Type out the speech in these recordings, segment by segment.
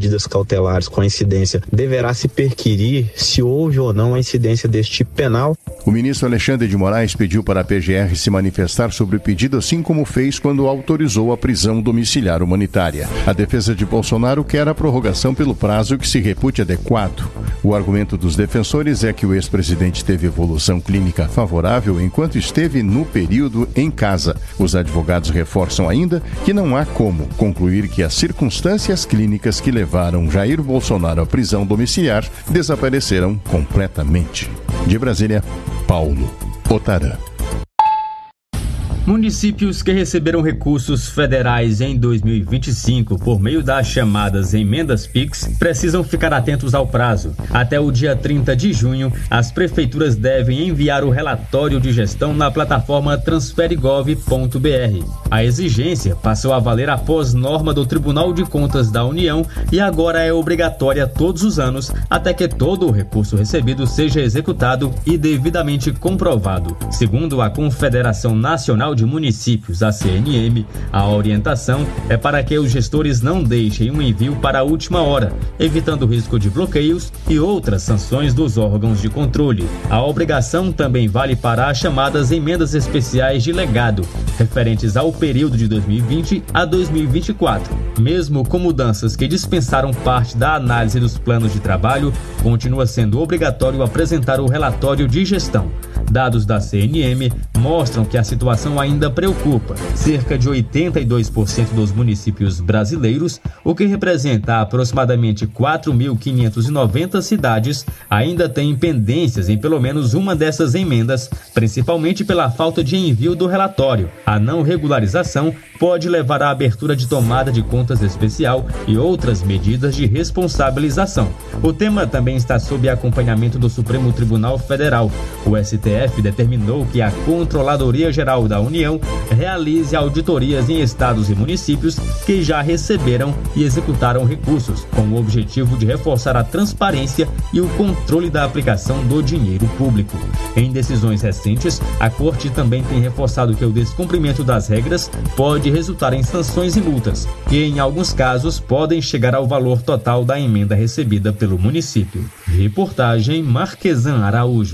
medidas cautelares com a incidência, deverá se perquirir se houve ou não a incidência deste tipo penal. O ministro Alexandre de Moraes pediu para a PGR se manifestar sobre o pedido, assim como fez quando autorizou a prisão domiciliar humanitária. A defesa de Bolsonaro quer a prorrogação pelo prazo que se repute adequado. O argumento dos defensores é que o ex-presidente teve evolução clínica favorável enquanto esteve no período em casa. Os advogados reforçam ainda que não há como concluir que as circunstâncias clínicas que levaram Jair Bolsonaro à prisão domiciliar desapareceram completamente. De Brasília, Paulo Otarã. Municípios que receberam recursos federais em 2025 por meio das chamadas emendas PIX precisam ficar atentos ao prazo. Até o dia 30 de junho, as prefeituras devem enviar o relatório de gestão na plataforma transferegov.br. A exigência passou a valer após norma do Tribunal de Contas da União e agora é obrigatória todos os anos até que todo o recurso recebido seja executado e devidamente comprovado. Segundo a Confederação Nacional de Municípios, a CNM, a orientação é para que os gestores não deixem um envio para a última hora, evitando o risco de bloqueios e outras sanções dos órgãos de controle. A obrigação também vale para as chamadas emendas especiais de legado, referentes ao período de 2020 a 2024. Mesmo com mudanças que dispensaram parte da análise dos planos de trabalho, continua sendo obrigatório apresentar o relatório de gestão. Dados da CNM mostram que a situação ainda preocupa. Cerca de 82% dos municípios brasileiros, o que representa aproximadamente 4.590 cidades, ainda têm pendências em pelo menos uma dessas emendas, principalmente pela falta de envio do relatório. A não regularização pode levar à abertura de tomada de contas especial e outras medidas de responsabilização. O tema também está sob acompanhamento do Supremo Tribunal Federal. O STF determinou que a Controladoria Geral da União realize auditorias em estados e municípios que já receberam e executaram recursos, com o objetivo de reforçar a transparência e o controle da aplicação do dinheiro público. Em decisões recentes, a Corte também tem reforçado que o descumprimento das regras pode resultar em sanções e multas, que em alguns casos podem chegar ao valor total da emenda recebida pelo município. Reportagem Marquesan Araújo.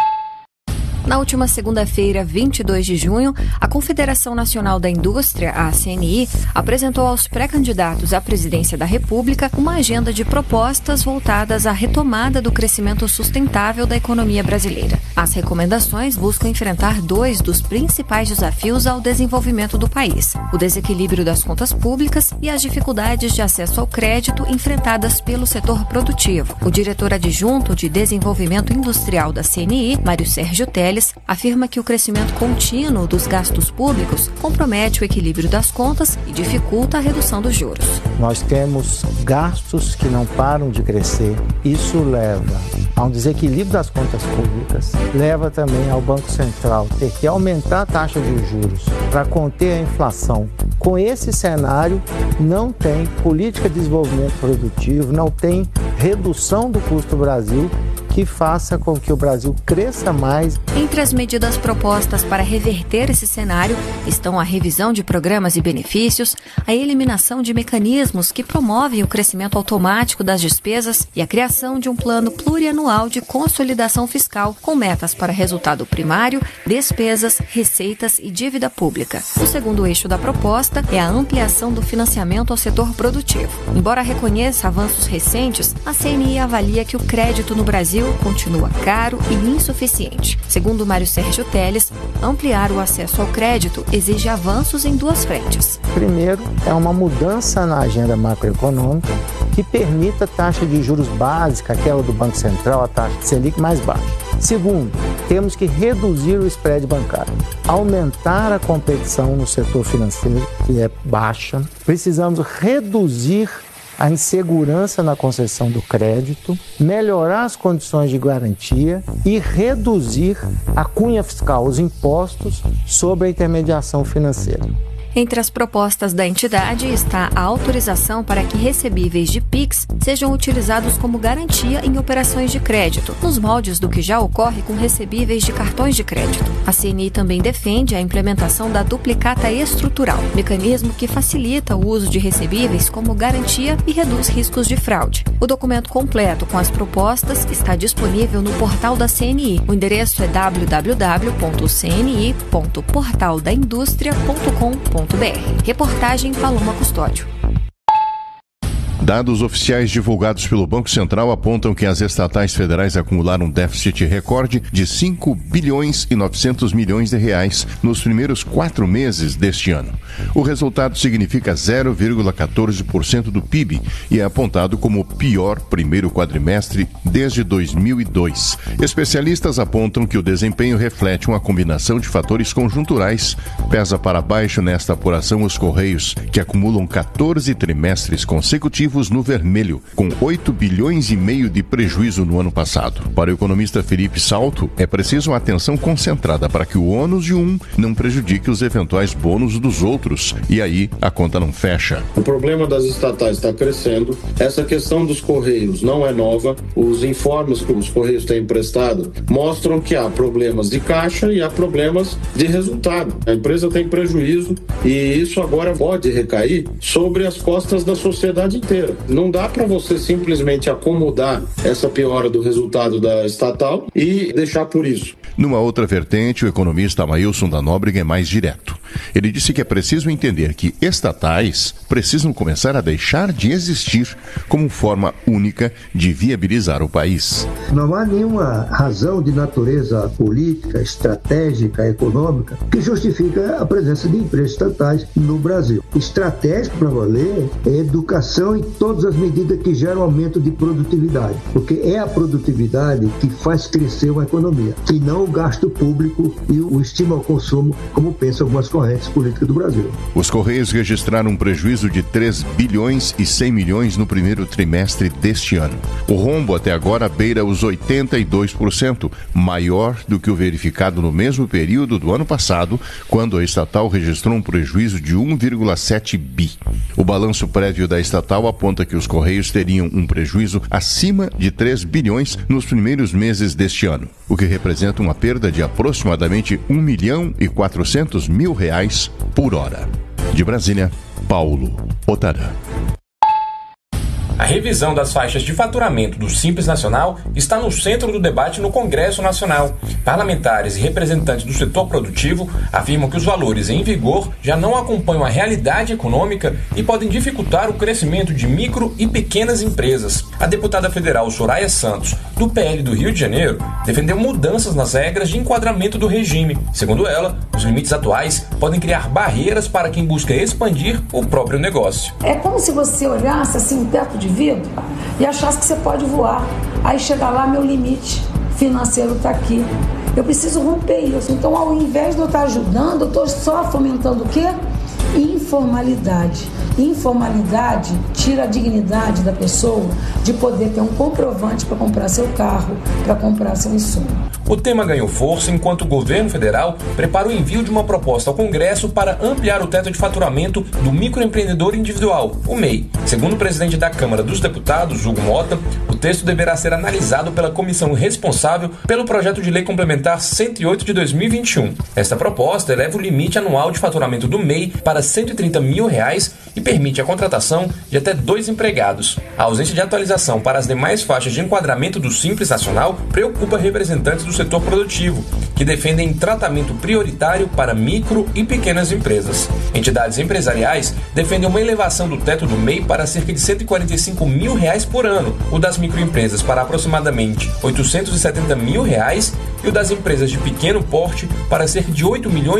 Na última segunda-feira, 22 de junho, a Confederação Nacional da Indústria, a CNI, apresentou aos pré-candidatos à presidência da República uma agenda de propostas voltadas à retomada do crescimento sustentável da economia brasileira. As recomendações buscam enfrentar dois dos principais desafios ao desenvolvimento do país: o desequilíbrio das contas públicas e as dificuldades de acesso ao crédito enfrentadas pelo setor produtivo. O diretor adjunto de Desenvolvimento Industrial da CNI, Mário Sérgio Teles, afirma que o crescimento contínuo dos gastos públicos compromete o equilíbrio das contas e dificulta a redução dos juros. Nós temos gastos que não param de crescer. Isso leva a um desequilíbrio das contas públicas, leva também ao Banco Central ter que aumentar a taxa de juros para conter a inflação. Com esse cenário, não tem política de desenvolvimento produtivo, não tem redução do custo do Brasil que faça com que o Brasil cresça mais. Entre as medidas propostas para reverter esse cenário estão a revisão de programas e benefícios, a eliminação de mecanismos que promovem o crescimento automático das despesas e a criação de um plano plurianual de consolidação fiscal com metas para resultado primário, despesas, receitas e dívida pública. O segundo eixo da proposta é a ampliação do financiamento ao setor produtivo. Embora reconheça avanços recentes, a CNI avalia que o crédito no Brasil continua caro e insuficiente. Segundo Mário Sérgio Teles, ampliar o acesso ao crédito exige avanços em duas frentes. Primeiro, é uma mudança na agenda macroeconômica que permita a taxa de juros básica, aquela do Banco Central, a taxa de Selic mais baixa. Segundo, temos que reduzir o spread bancário, aumentar a competição no setor financeiro, que é baixa. Precisamos reduzir a insegurança na concessão do crédito, melhorar as condições de garantia e reduzir a cunha fiscal, os impostos sobre a intermediação financeira. Entre as propostas da entidade está a autorização para que recebíveis de PIX sejam utilizados como garantia em operações de crédito, nos moldes do que já ocorre com recebíveis de cartões de crédito. A CNI também defende a implementação da duplicata estrutural, mecanismo que facilita o uso de recebíveis como garantia e reduz riscos de fraude. O documento completo com as propostas está disponível no portal da CNI. O endereço é www.cni.portaldaindustria.com.br. Reportagem Paloma Custódio. Dados oficiais divulgados pelo Banco Central apontam que as estatais federais acumularam um déficit recorde de 5 bilhões e 900 milhões de reais nos primeiros 4 meses deste ano. O resultado significa 0,14% do PIB e é apontado como o pior primeiro quadrimestre desde 2002. Especialistas apontam que o desempenho reflete uma combinação de fatores conjunturais. Pesa para baixo nesta apuração os Correios, que acumulam 14 trimestres consecutivos no vermelho, com 8 bilhões e meio de prejuízo no ano passado. Para o economista Felipe Salto, é preciso uma atenção concentrada para que o ônus de um não prejudique os eventuais bônus dos outros, e aí a conta não fecha. O problema das estatais está crescendo, essa questão dos Correios não é nova, os informes que os Correios têm prestado mostram que há problemas de caixa e há problemas de resultado. A empresa tem prejuízo e isso agora pode recair sobre as costas da sociedade inteira. Não dá para você simplesmente acomodar essa piora do resultado da estatal e deixar por isso. Numa outra vertente, o economista Amailson da Nóbrega é mais direto. Ele disse que é preciso entender que estatais precisam começar a deixar de existir como forma única de viabilizar o país. Não há nenhuma razão de natureza política, estratégica, econômica que justifica a presença de empresas estatais no Brasil. Estratégico para valer é educação e todas as medidas que geram aumento de produtividade, porque é a produtividade que faz crescer uma economia, e não o gasto público e o estímulo ao consumo, como pensam algumas correntes políticas do Brasil. Os Correios registraram um prejuízo de 3 bilhões e 100 milhões no primeiro trimestre deste ano. O rombo até agora beira os 82%, maior do que o verificado no mesmo período do ano passado, quando a estatal registrou um prejuízo de 1,7 bi. O balanço prévio da estatal aponta que os Correios teriam um prejuízo acima de 3 bilhões nos primeiros meses deste ano, o que representa uma perda de aproximadamente R$1.400.000 por hora. De Brasília, Paulo Otarã. A revisão das faixas de faturamento do Simples Nacional está no centro do debate no Congresso Nacional. Parlamentares e representantes do setor produtivo afirmam que os valores em vigor já não acompanham a realidade econômica e podem dificultar o crescimento de micro e pequenas empresas. A deputada federal Soraya Santos, do PL do Rio de Janeiro, defendeu mudanças nas regras de enquadramento do regime. Segundo ela, os limites atuais podem criar barreiras para quem busca expandir o próprio negócio. É como se você olhasse assim um teto de vidro e achasse que você pode voar. Aí chega lá, meu limite financeiro está aqui. Eu preciso romper isso. Então, ao invés de eu estar ajudando, eu estou só fomentando o quê? Informalidade. Informalidade tira a dignidade da pessoa de poder ter um comprovante para comprar seu carro, para comprar seu insumo. O tema ganhou força enquanto o governo federal prepara o envio de uma proposta ao Congresso para ampliar o teto de faturamento do microempreendedor individual, o MEI. Segundo o presidente da Câmara dos Deputados, Hugo Mota, o texto deverá ser analisado pela comissão responsável pelo projeto de lei complementar 108 de 2021. Esta proposta eleva o limite anual de faturamento do MEI para R$130 mil e permite a contratação de até 2 empregados. A ausência de atualização para as demais faixas de enquadramento do Simples Nacional preocupa representantes do setor produtivo, que defendem tratamento prioritário para micro e pequenas empresas. Entidades empresariais defendem uma elevação do teto do MEI para cerca de R$145 mil por ano, o das microempresas para aproximadamente R$870 mil e o das empresas de pequeno porte para cerca de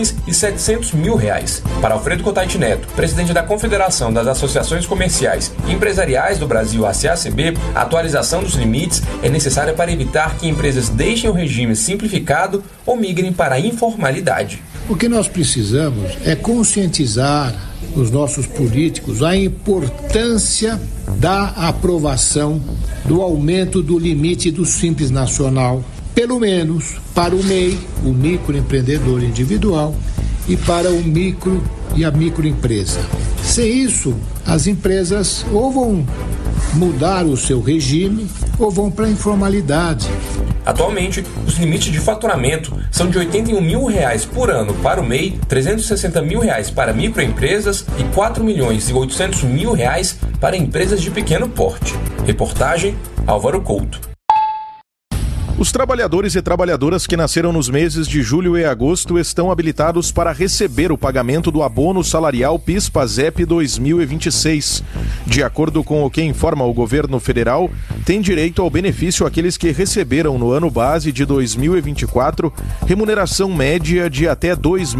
R$8.700.000. Para Alfredo Cotaiti Neto, presidente da Confederação das Associações Comerciais e Empresariais do Brasil, a CACB, a atualização dos limites é necessária para evitar que empresas deixem o regime simplificado ou migrem para a informalidade. O que nós precisamos é conscientizar os nossos políticos a importância da aprovação do aumento do limite do Simples Nacional, pelo menos para o MEI, o microempreendedor individual, e para o micro e a microempresa. Sem isso, as empresas ou vão mudar o seu regime ou vão para a informalidade. Atualmente, os limites de faturamento são de R$ 81 mil por ano para o MEI, R$ 360 mil para microempresas e R$ 4.800.000 para empresas de pequeno porte. Reportagem Álvaro Couto. Os trabalhadores e trabalhadoras que nasceram nos meses de julho e agosto estão habilitados para receber o pagamento do abono salarial PIS/PASEP 2026. De acordo com o que informa o governo federal, tem direito ao benefício aqueles que receberam no ano base de 2024 remuneração média de até R$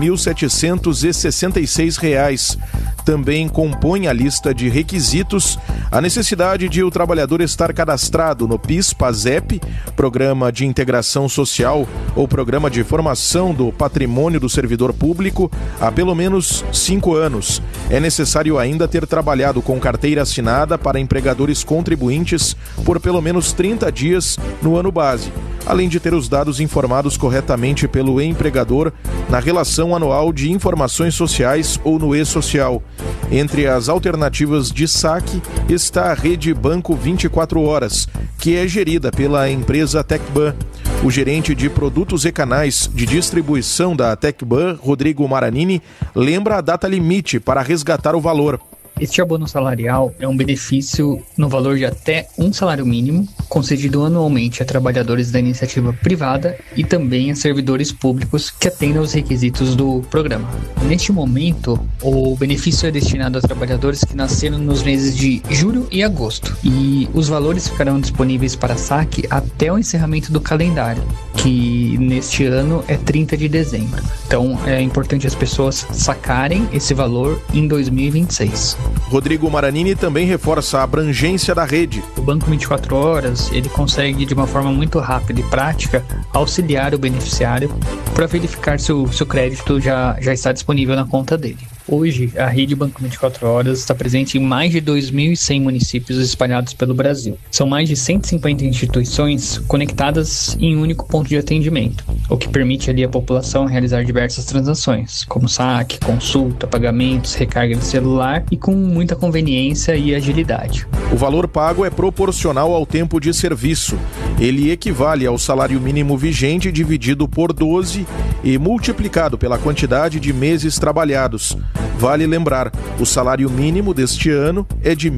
2.766. Também compõe a lista de requisitos a necessidade de o trabalhador estar cadastrado no PIS/PASEP, Programa de Integração Social ou Programa de Formação do Patrimônio do Servidor Público, há pelo menos 5 anos. É necessário ainda ter trabalhado com carteira assinada para empregadores contribuintes por pelo menos 30 dias no ano base, além de ter os dados informados corretamente pelo empregador na Relação Anual de Informações Sociais ou no E-Social. Entre as alternativas de saque está a Rede Banco 24 Horas, que é gerida pela empresa Tecban. O gerente de produtos e canais de distribuição da Tecban, Rodrigo Maranini, lembra a data limite para resgatar o valor. Este abono salarial é um benefício no valor de até um salário mínimo, concedido anualmente a trabalhadores da iniciativa privada e também a servidores públicos que atendam aos requisitos do programa. Neste momento, o benefício é destinado a trabalhadores que nasceram nos meses de julho e agosto, e os valores ficarão disponíveis para saque até o encerramento do calendário, que neste ano é 30 de dezembro. Então é importante as pessoas sacarem esse valor em 2026. Rodrigo Maranini também reforça a abrangência da rede. O Banco 24 Horas, ele consegue de uma forma muito rápida e prática auxiliar o beneficiário para verificar se o seu crédito já está disponível na conta dele. Hoje, a rede Banco 24 Horas está presente em mais de 2.100 municípios espalhados pelo Brasil. São mais de 150 instituições conectadas em um único ponto de atendimento, o que permite ali a população realizar diversas transações, como saque, consulta, pagamentos, recarga de celular e com muita conveniência e agilidade. O valor pago é proporcional ao tempo de serviço. Ele equivale ao salário mínimo vigente dividido por 12 e multiplicado pela quantidade de meses trabalhados. Vale lembrar, o salário mínimo deste ano é de R$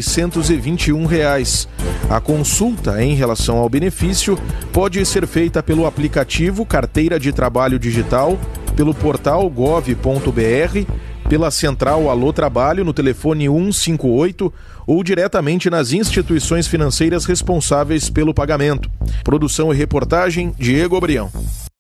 1.621. A consulta em relação ao benefício pode ser feita pelo aplicativo Carteira de Trabalho Digital, pelo portal gov.br, pela central Alô Trabalho no telefone 158 ou diretamente nas instituições financeiras responsáveis pelo pagamento. Produção e reportagem, Diego Obrião.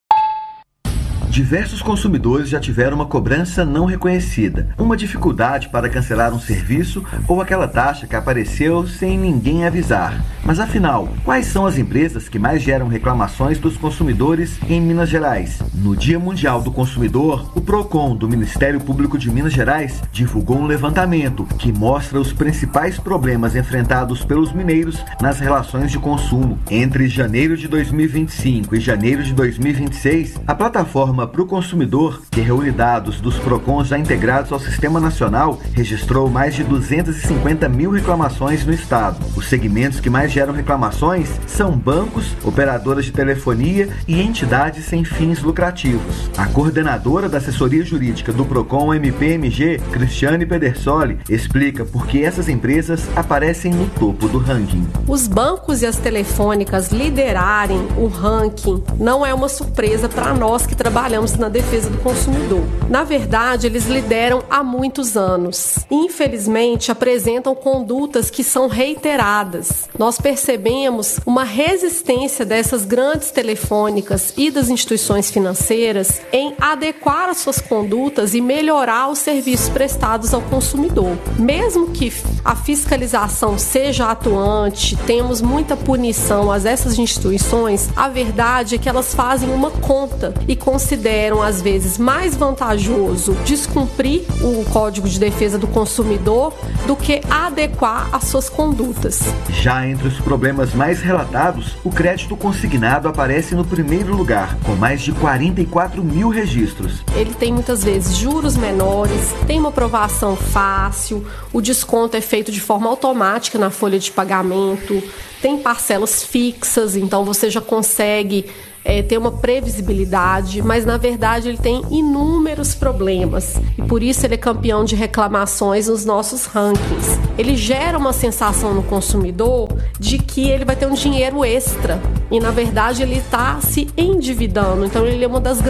Diversos consumidores já tiveram uma cobrança não reconhecida, uma dificuldade para cancelar um serviço ou aquela taxa que apareceu sem ninguém avisar. Mas afinal, quais são as empresas que mais geram reclamações dos consumidores em Minas Gerais? No Dia Mundial do Consumidor, o PROCON do Ministério Público de Minas Gerais divulgou um levantamento que mostra os principais problemas enfrentados pelos mineiros nas relações de consumo. Entre janeiro de 2025 e janeiro de 2026, a plataforma para o consumidor, que reúne dados dos PROCONs já integrados ao Sistema Nacional, registrou mais de 250 mil reclamações no estado. Os segmentos que mais geram reclamações são bancos, operadoras de telefonia e entidades sem fins lucrativos. A coordenadora da assessoria jurídica do PROCON MPMG, Cristiane Pedersoli, explica por que essas empresas aparecem no topo do ranking. Os bancos e as telefônicas liderarem o ranking não é uma surpresa para nós que trabalhamos na defesa do consumidor. Na verdade, eles lideram há muitos anos. Infelizmente, apresentam condutas que são reiteradas. Nós percebemos uma resistência dessas grandes telefônicas e das instituições financeiras em adequar as suas condutas e melhorar os serviços prestados ao consumidor. Mesmo que a fiscalização seja atuante, temos muita punição a essas instituições, a verdade é que elas fazem uma conta e consideram consideram, às vezes, mais vantajoso descumprir o Código de Defesa do Consumidor do que adequar as suas condutas. Já entre os problemas mais relatados, o crédito consignado aparece no primeiro lugar, com mais de 44 mil registros. Ele tem muitas vezes juros menores, tem uma aprovação fácil, o desconto é feito de forma automática na folha de pagamento, tem parcelas fixas, então você já consegue ter uma previsibilidade, mas na verdade ele tem inúmeros problemas e por isso ele é campeão de reclamações nos nossos rankings. Ele gera uma sensação no consumidor de que ele vai ter um dinheiro extra e na verdade ele está se endividando, então ele é uma das